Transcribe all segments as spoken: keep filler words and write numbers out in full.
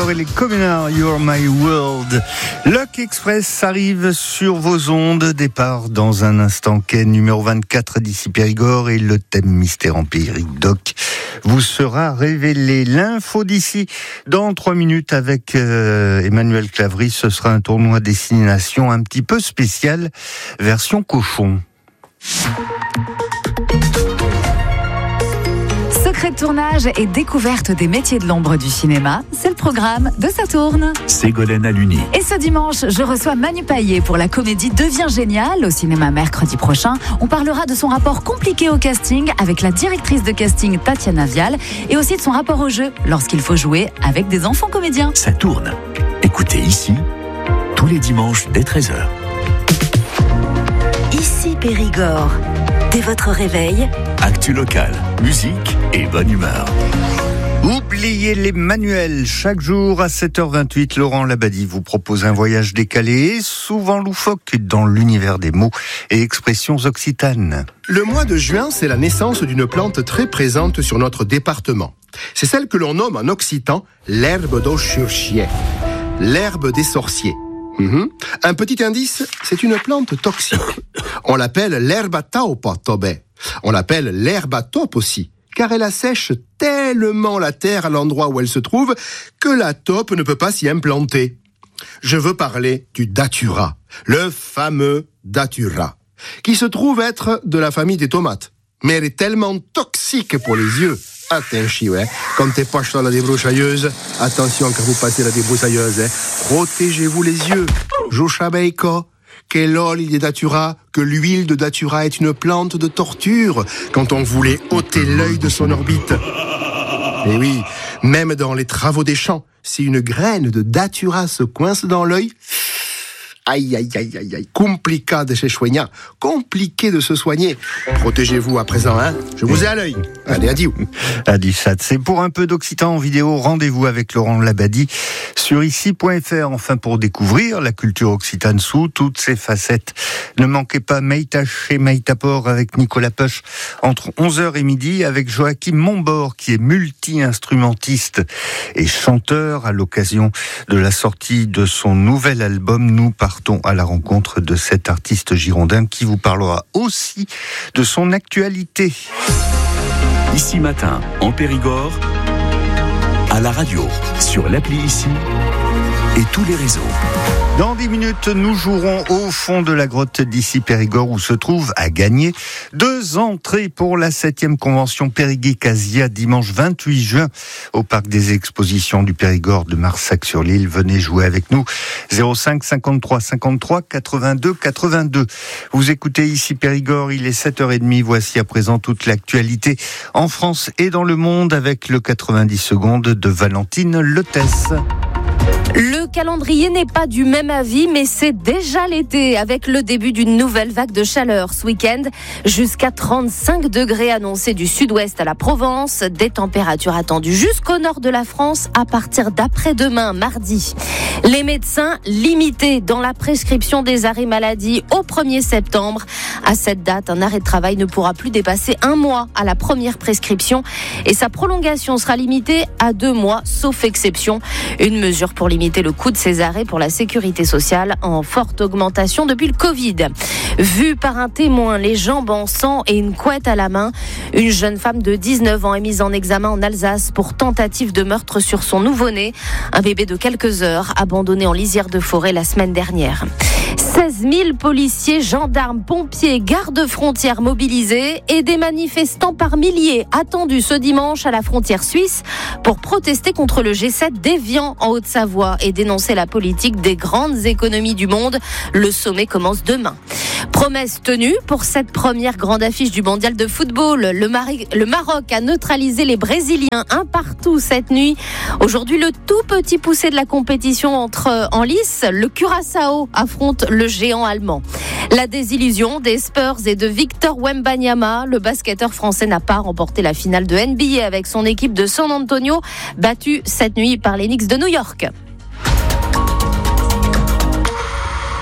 Périgord et les Communards, You're My World. Luck Express arrive sur vos ondes. Départ dans un instant. Quai numéro vingt-quatre d'ici Périgord et le thème mystère empirique doc vous sera révélé. L'info d'ici dans trois minutes avec euh, Emmanuel Clavry. Ce sera un tournoi destination un petit peu spécial, version cochon. Secret de tournage et découverte des métiers de l'ombre du cinéma, c'est le programme de Ça tourne. Ségolène Aluni. Et ce dimanche, je reçois Manu Payet pour la comédie Devient génial au cinéma mercredi prochain. On parlera de son rapport compliqué au casting avec la directrice de casting Tatiana Vial et aussi de son rapport au jeu lorsqu'il faut jouer avec des enfants comédiens. Ça tourne. Écoutez ici, tous les dimanches dès treize heures. Ici Périgord. Dès votre réveil, actu local, musique et bonne humeur. Oubliez les manuels. Chaque jour à sept heures vingt-huit, Laurent Labadie vous propose un voyage décalé, souvent loufoque dans l'univers des mots et expressions occitanes. Le mois de juin, c'est la naissance d'une plante très présente sur notre département. C'est celle que l'on nomme en occitan l'herbe d'Auchurchier, l'herbe des sorciers. Mmh. Un petit indice, c'est une plante toxique. On l'appelle l'herbe à taupe, tobé. On l'appelle l'herbe à taupe aussi, car elle assèche tellement la terre à l'endroit où elle se trouve que la taupe ne peut pas s'y implanter. Je veux parler du datura, le fameux datura, qui se trouve être de la famille des tomates. Mais elle est tellement toxique pour les yeux. Attention, hein. Quand t'es pas dans la débroussailleuse, attention quand vous passez la débroussailleuse, hein. Protégez-vous les yeux. Joshabeiko, que l'huile de datura, que l'huile de datura est une plante de torture quand on voulait ôter l'œil de son orbite. Et oui, même dans les travaux des champs, si une graine de datura se coince dans l'œil, aïe, aïe, aïe, aïe, aïe, compliqué de se soigner, compliqué de se soigner. Protégez-vous à présent, hein. Je vous ai à l'œil. Allez, adieu. Adi Chat, c'est pour un peu d'occitan en vidéo. Rendez-vous avec Laurent Labadie sur ici point f r. Enfin, pour découvrir la culture occitane sous toutes ses facettes. Ne manquez pas Meita chez Meitapor avec Nicolas Peuch entre onze heures et midi avec Joachim Montbord qui est multi-instrumentiste et chanteur à l'occasion de la sortie de son nouvel album. Nous partons à la rencontre de cet artiste girondin qui vous parlera aussi de son actualité. Ici matin, en Périgord, à la radio, sur l'appli Ici et tous les réseaux. Dans dix minutes, nous jouerons au fond de la grotte d'ici Périgord où se trouve à gagner deux entrées pour la septième convention Périguique-Asia dimanche vingt-huit juin au parc des expositions du Périgord de Marsac-sur-l'Île. Venez jouer avec nous. zéro cinq cinquante-trois cinquante-trois quatre-vingt-deux quatre-vingt-deux. Vous écoutez ici Périgord, il est sept heures trente. Voici à présent toute l'actualité en France et dans le monde avec le quatre-vingt-dix secondes de Valentine Lettès. Le calendrier n'est pas du même avis, mais c'est déjà l'été avec le début d'une nouvelle vague de chaleur ce week-end. Jusqu'à trente-cinq degrés annoncés du sud-ouest à la Provence. Des températures attendues jusqu'au nord de la France à partir d'après-demain, mardi. Les médecins limités dans la prescription des arrêts maladie au premier septembre. À cette date, un arrêt de travail ne pourra plus dépasser un mois à la première prescription et sa prolongation sera limitée à deux mois, sauf exception. Une mesure pour limiter le coût de ces arrêts pour la sécurité sociale en forte augmentation depuis le Covid. Vue par un témoin, les jambes en sang et une couette à la main, une jeune femme de dix-neuf ans est mise en examen en Alsace pour tentative de meurtre sur son nouveau-né, un bébé de quelques heures abandonné en lisière de forêt la semaine dernière. seize mille policiers, gendarmes, pompiers, gardes-frontières mobilisés et des manifestants par milliers attendus ce dimanche à la frontière suisse pour protester contre le G sept d'Évian en Haute-Savoie et dénoncer la politique des grandes économies du monde. Le sommet commence demain. Promesse tenue pour cette première grande affiche du mondial de football. Le, Mari- le Maroc a neutralisé les Brésiliens un partout cette nuit. Aujourd'hui, le tout petit poussé de la compétition entre en lice. Le Curaçao affronte le géant allemand. La désillusion des Spurs et de Victor Wembanyama. Le basketteur français n'a pas remporté la finale de N B A avec son équipe de San Antonio, battue cette nuit par les Knicks de New York.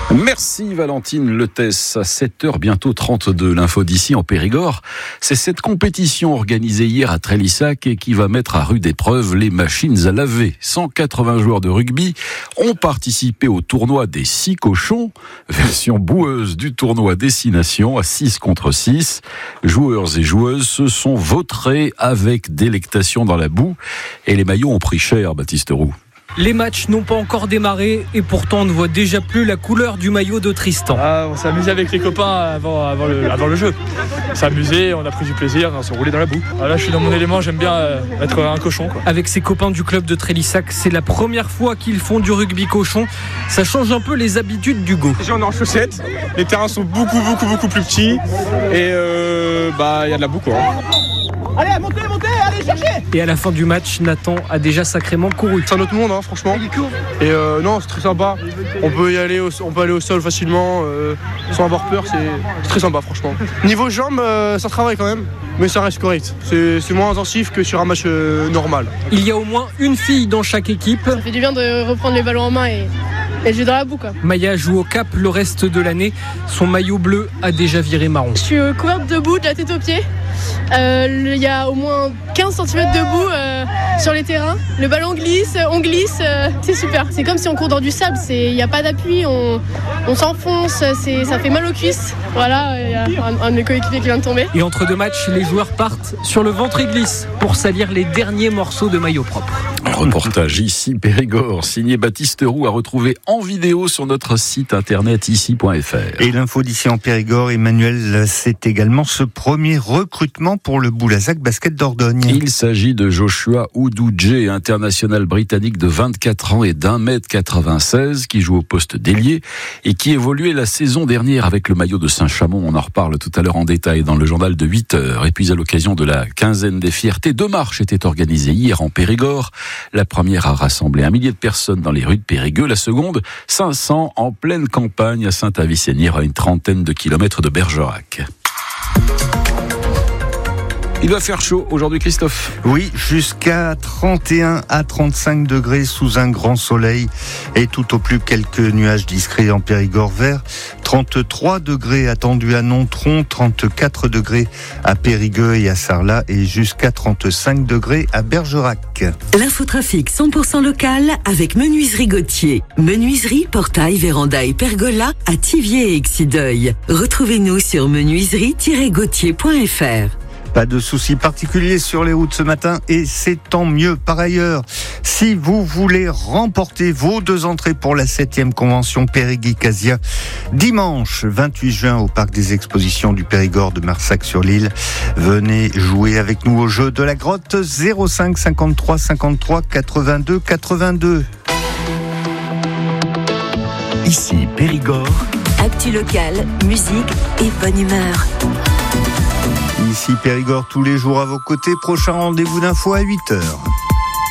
Merci Valentine Letès. À sept heures, bientôt trente-deux, l'info d'ici en Périgord. C'est cette compétition organisée hier à Trélissac et qui va mettre à rude épreuve les machines à laver. cent quatre-vingts joueurs de rugby ont participé au tournoi des six cochons, version boueuse du tournoi Destination à six contre six. Joueurs et joueuses se sont vautrés avec délectation dans la boue et les maillots ont pris cher, Baptiste Roux. Les matchs n'ont pas encore démarré et pourtant on ne voit déjà plus la couleur du maillot de Tristan. Ah, on s'est amusé avec les copains avant, avant, le, avant le jeu. On s'est amusé, on a pris du plaisir, on s'est roulé dans la boue. Ah, là je suis dans mon élément, j'aime bien euh, être un cochon, quoi. Avec ses copains du club de Trélissac, c'est la première fois qu'ils font du rugby cochon. Ça change un peu les habitudes d'Hugo. Déjà on est en chaussettes, les terrains sont beaucoup beaucoup beaucoup plus petits et euh, bah il y a de la boue, quoi. Allez, montez, montez, allez, cherchez. Et à la fin du match, Nathan a déjà sacrément couru. C'est un autre monde, hein, franchement. Et euh, non, c'est très sympa. On peut y aller, au, on peut aller au sol facilement, euh, sans avoir peur. C'est, c'est très sympa, franchement. Niveau jambes, euh, ça travaille quand même, mais ça reste correct. C'est, c'est moins intensif que sur un match euh, normal. Il y a au moins une fille dans chaque équipe. Ça fait du bien de reprendre les ballons en main et, et jouer dans la boue, quoi. Maya joue au Cap le reste de l'année. Son maillot bleu a déjà viré marron. Je suis couverte de boue de la tête aux pieds. Il euh, y a au moins quinze centimètres de boue euh, sur les terrains. Le ballon glisse, on glisse, euh, c'est super. C'est comme si on court dans du sable, il n'y a pas d'appui, on, on s'enfonce, c'est, ça fait mal aux cuisses. Voilà, il y a un, un de mes coéquipiers qui vient de tomber. Et entre deux matchs, les joueurs partent sur le ventre et glissent pour salir les derniers morceaux de maillot propre. Un reportage ici Périgord, signé Baptiste Roux, à retrouver en vidéo sur notre site internet ici point f r. Et l'info d'ici en Périgord, Emmanuel, c'est également ce premier recrutement pour le Boulazac Basket Dordogne. Il s'agit de Joshua Oudoudjé, international britannique de vingt-quatre ans et d'un mètre quatre-vingt-seize, qui joue au poste d'ailier et qui évoluait la saison dernière avec le maillot de Saint-Chamond. On en reparle tout à l'heure en détail dans le journal de huit heures. Et puis à l'occasion de la quinzaine des fiertés, deux marches étaient organisées hier en Périgord. La première a rassemblé un millier de personnes dans les rues de Périgueux, la seconde cinq cents en pleine campagne à Saint-Avicennire, à une trentaine de kilomètres de Bergerac. Il va faire chaud aujourd'hui, Christophe. Oui, jusqu'à trente et un à trente-cinq degrés sous un grand soleil et tout au plus quelques nuages discrets en Périgord vert. trente-trois degrés attendus à Nontron, trente-quatre degrés à Périgueux et à Sarlat et jusqu'à trente-cinq degrés à Bergerac. L'infotrafic cent pour cent local avec Menuiserie Gauthier. Menuiserie, portail, véranda et pergola à Thiviers et Exideuil. Retrouvez-nous sur menuiserie tiret gauthier point f r. Pas de soucis particuliers sur les routes ce matin et c'est tant mieux. Par ailleurs, si vous voulez remporter vos deux entrées pour la septième convention Périgui-Casia, dimanche vingt-huit juin au Parc des Expositions du Périgord de Marsac-sur-l'Île, venez jouer avec nous au jeu de la grotte. Zéro cinq cinquante-trois cinquante-trois quatre-vingt-deux quatre-vingt-deux. Ici Périgord. Actu locale, musique et bonne humeur. Ici Périgord tous les jours à vos côtés. Prochain rendez-vous d'info à huit heures.